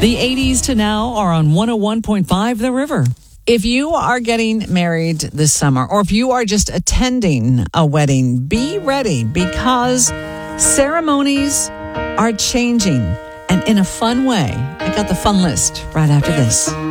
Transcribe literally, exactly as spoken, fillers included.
The eighties to now are on one oh one point five The River. If you are getting married this summer, or if you are just attending a wedding, be ready because ceremonies are changing and in a fun way. I got the fun list right after this.